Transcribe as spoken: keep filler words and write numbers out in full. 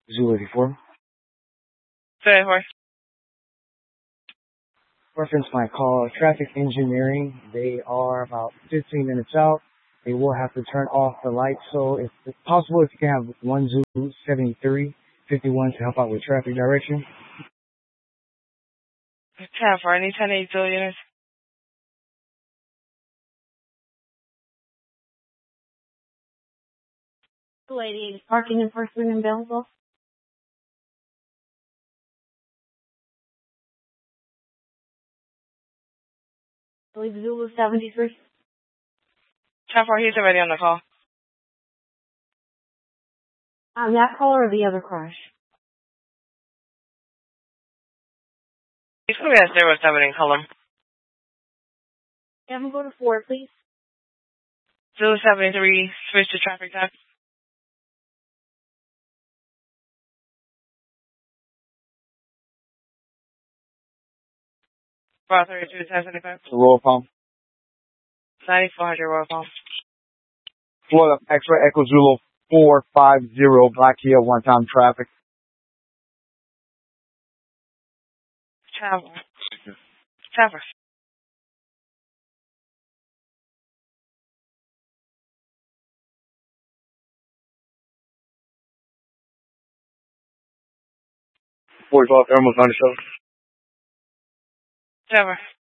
Zulu eighty-four. Say for Reference my call, traffic engineering. They are about fifteen minutes out. They will have to turn off the lights. So if it's possible, if you can have one Zulu seventy-three fifty-one to help out with traffic direction. ten for any ten eight Zulu units. Lady, is parking enforcement available? I believe Zulu seventy-three. ten four, he's already on the call. Um, that call or the other crash? He's going to be at zero seven in color. Have him go to four, please. Zulu seventy-three, switch to traffic type. four thirty-two, ten seventy-five. Royal Palm. ninety-four hundred Royal Palm. Florida X-ray Echo Zulu four five zero Black Hill, one-time traffic. Travel. Travel. forty-five Thermals on the show. Travel.